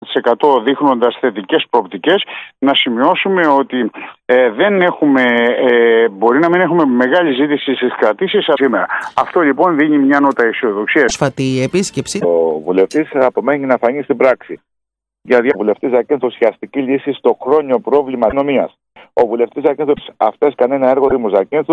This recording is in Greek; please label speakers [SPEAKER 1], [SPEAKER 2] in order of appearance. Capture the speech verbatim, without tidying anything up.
[SPEAKER 1] τοις εκατό δείχνοντας θετικές προοπτικές, να σημειώσουμε ότι ε, δεν έχουμε, ε, μπορεί να μην έχουμε μεγάλη ζήτηση στις κρατήσεις σήμερα. Αυτό λοιπόν δίνει μια νότα αισιοδοξία.
[SPEAKER 2] Πρόσφατη επίσκεψη.
[SPEAKER 3] Ο βουλευτής απομένει να φανεί στην πράξη. Γιατί ο βουλευτής Ζακίνθου ουσιαστική λύση στο χρόνιο πρόβλημα αστυνομίας. Ο βουλευτής Ζακίνθου αυτές κανένα έργο Δήμου Ζακίνθου.